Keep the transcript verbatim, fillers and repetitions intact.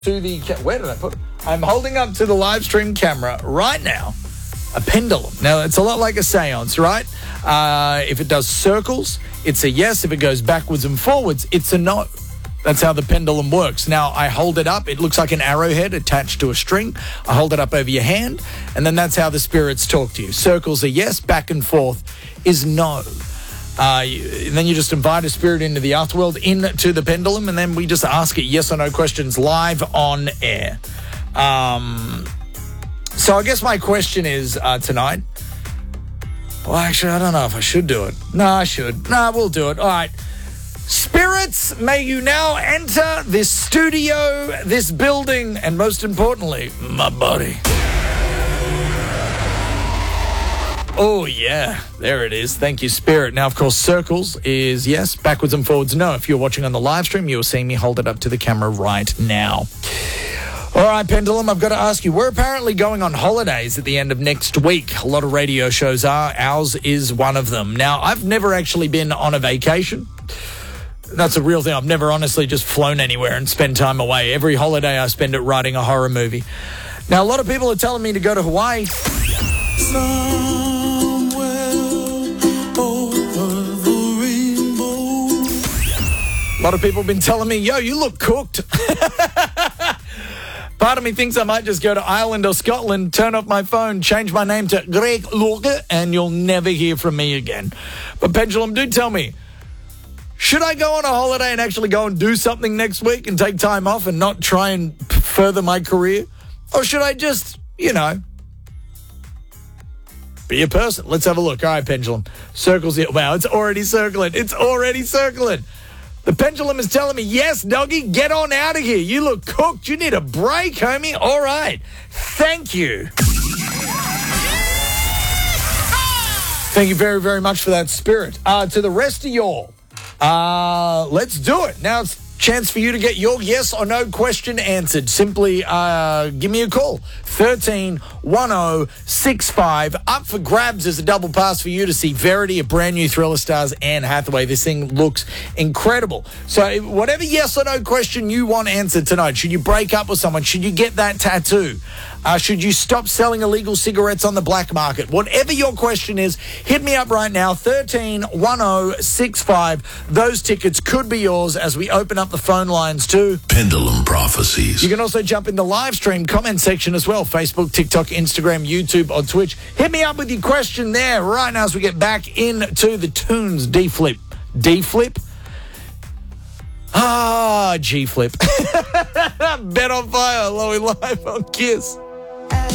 to the where did I put it? I'm holding up to the live stream camera right now a pendulum. Now it's a lot like a seance, right? Uh, if it does circles, it's a yes. If it goes backwards and forwards, it's a no. That's how the pendulum works. Now I hold it up. It looks like an arrowhead attached to a string. I hold it up over your hand, and then that's how the spirits talk to you. Circles are yes. Back and forth is no. Uh, and then you just invite a spirit into the afterworld, into the pendulum, and then we just ask it yes or no questions live on air. Um, so I guess my question is uh, tonight. Well, actually, I don't know if I should do it. No, I should. No, we'll do it. All right. Spirits, may you now enter this studio, this building, and most importantly, my body. Oh, yeah. There it is. Thank you, Spirit. Now, of course, circles is yes, backwards and forwards no. If you're watching on the live stream, you'll see me hold it up to the camera right now. All right, Pendulum, I've got to ask you, we're apparently going on holidays at the end of next week. A lot of radio shows are. Ours is one of them. Now, I've never actually been on a vacation. That's a real thing. I've never honestly just flown anywhere and spent time away. Every holiday I spend it writing a horror movie. Now, a lot of people are telling me to go to Hawaii. A lot of people have been telling me, yo, you look cooked. Part of me thinks I might just go to Ireland or Scotland, turn off my phone, change my name to Greg Luke, and you'll never hear from me again. But Pendulum, do tell me, should I go on a holiday and actually go and do something next week and take time off and not try and further my career? Or should I just, you know, be a person? Let's have a look. All right, Pendulum. Circles here. Wow, it's already circling. It's already circling. The pendulum is telling me, yes, doggy, get on out of here. You look cooked. You need a break, homie. All right. Thank you. Thank you very, very much for that, Spirit. Uh, to the rest of y'all, uh, let's do it. Now it's a chance for you to get your yes or no question answered. Simply uh, give me a call. thirteen one oh six five. Up for grabs is a double pass for you to see Verity, a brand new Thriller stars Anne Hathaway. This thing looks incredible. So whatever yes or no question you want answered tonight, should you break up with someone? Should you get that tattoo? Uh, should you stop selling illegal cigarettes on the black market? Whatever your question is, hit me up right now, thirteen one oh six five. Those tickets could be yours as we open up the phone lines too. Pendulum Prophecies. You can also jump in the live stream comment section as well. Facebook, TikTok, Instagram, YouTube, or Twitch. Hit me up with your question there right now as we get back into the tunes. D-Flip. D-Flip? Ah, G-Flip. Bet on Fire, Lowy Live on Kiss.